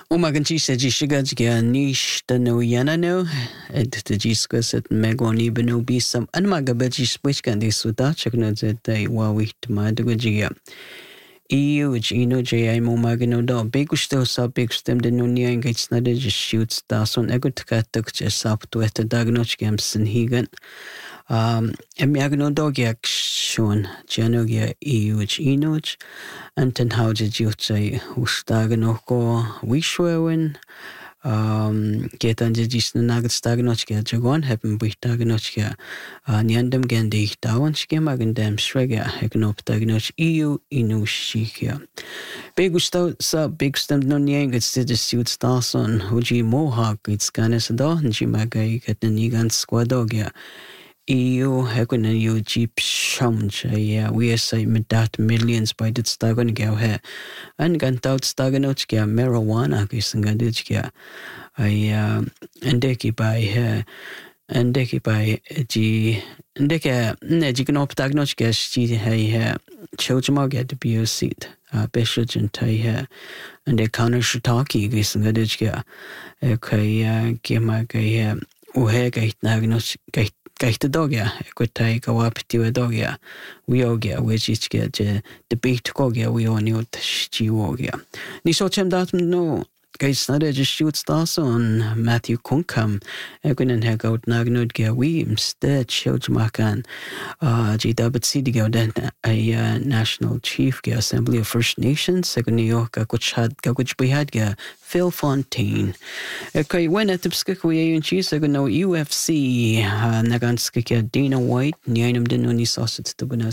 Umaganchi sajishigajga nish tanu yanano ed tajisquaset megoni benobi some anmagabaji switchgandi suda chaknazet wawit madagagia. EU ino jay mo magano do begusto sa begustem de nunia engage nade just shoots da son egotka just up to et dagnoch gamsen higan. Emiagno dogyak shon janogia EU inoch anten hauja jutsa ustaganoko wishwewen getan jis nagat stagnochka jagon haben buchtagnochka niandem gende dawanchke magendem shrega egnop dagnoch EU inushika begusto sa begstem no niengets de suit stason huji mohawk it's ganes da njimagai getnigan squadogia EU hekuna you jeep shamch we say medat millions by dit stagon go he and gantout staganochka marijuana gisangadijka endeki by he endeki by ji endeka nejignop dagnochka shi he chojmaga de biosit beshogen tai he and the counter shitaki gisangadijka okay gemaga he uhe gait nagnoch Gaita dogia, equitai gawapitiwa dogia, wiogia, which is get debate kogia, we on your chiwogia. Nisochem dat no. Guys, not just shoots das on Matthew Kunkam, Equin Hegout Nagnudgia, we instead Shiljmakan, David Sidigo, then a national chief assembly of First Nations, Second New York, which we had Phil Fontaine. Okay, when at the Skikwe and Cheese, I know UFC, Naganskika, Dana White, Nyanum Denuni sausage to